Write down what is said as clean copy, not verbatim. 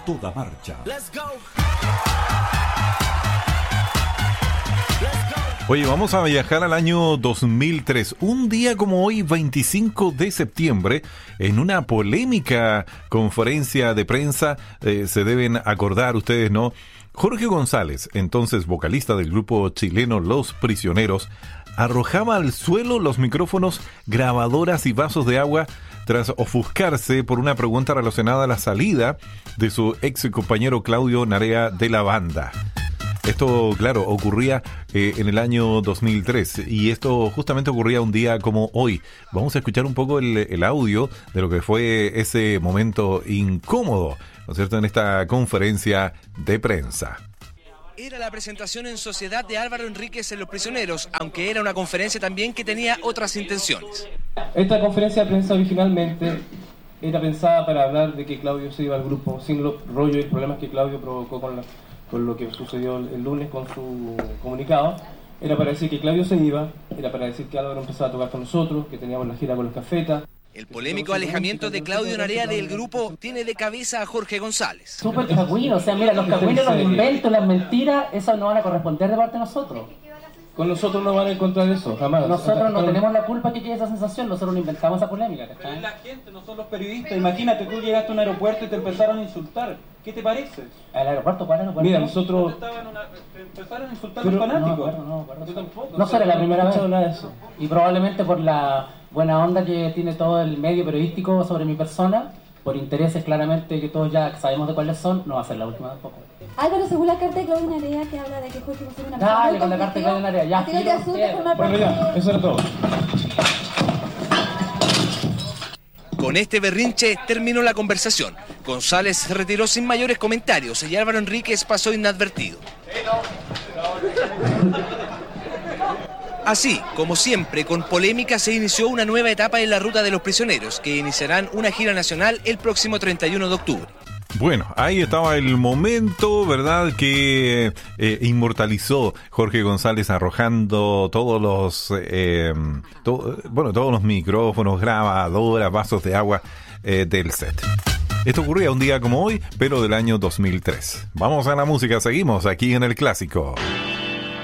toda marcha. Let's go. Oye, vamos a viajar al año 2003. Un día como hoy, 25 de septiembre, en una polémica conferencia de prensa, se deben acordar ustedes, ¿no? Jorge González, entonces vocalista del grupo chileno Los Prisioneros, arrojaba al suelo los micrófonos, grabadoras y vasos de agua tras ofuscarse por una pregunta relacionada a la salida de su ex compañero Claudio Narea de la banda. Esto, claro, ocurría en el año 2003 y esto justamente ocurría un día como hoy. Vamos a escuchar un poco el audio de lo que fue ese momento incómodo, ¿no es cierto?, en esta conferencia de prensa. Era la presentación en sociedad de Álvaro Enríquez en Los Prisioneros, aunque era una conferencia también que tenía otras intenciones. Esta conferencia de prensa originalmente era pensada para hablar de que Claudio se iba al grupo, sin los rollos y problemas que Claudio provocó con lo que sucedió el lunes con su comunicado. Era para decir que Claudio se iba, era para decir que Álvaro empezaba a tocar con nosotros, que teníamos la gira con los Cafetas. El polémico alejamiento de Claudio Narea del grupo tiene de cabeza a Jorge González. Súper cagüino, o sea, mira, los cagüinos, los inventos, las mentiras, eso no van a corresponder de parte de nosotros. Con nosotros no van a encontrar eso, jamás. Nosotros no tenemos la culpa que quede esa sensación, nosotros no inventamos esa polémica. Pero es la gente, no son los periodistas. Imagínate, tú llegaste a un aeropuerto y te empezaron a insultar. ¿Qué te parece? ¿Al aeropuerto? ¿Cuál aeropuerto? Mira, nosotros... Te empezaron a insultar los fanáticos. Yo tampoco. No será la primera vez. Nada de eso. Y probablemente por la buena onda que tiene todo el medio periodístico sobre mi persona, por intereses claramente que todos ya sabemos de cuáles son, no va a ser la última tampoco. Álvaro, según la carta de Claudio Narea que habla de que Jorge González es una persona Dale muy con la carta de Claudio Narea, ya. Creo que asusta formar Bueno, parte ya, eso era todo. Con este berrinche terminó la conversación. González se retiró sin mayores comentarios y Álvaro Enríquez pasó inadvertido. Así, como siempre, con polémica se inició una nueva etapa en la ruta de Los Prisioneros, que iniciarán una gira nacional el próximo 31 de octubre. Bueno, ahí estaba el momento, ¿verdad?, que inmortalizó Jorge González arrojando todos los micrófonos, grabadoras, vasos de agua del set. Esto ocurría un día como hoy, pero del año 2003. Vamos a la música, seguimos aquí en El Clásico.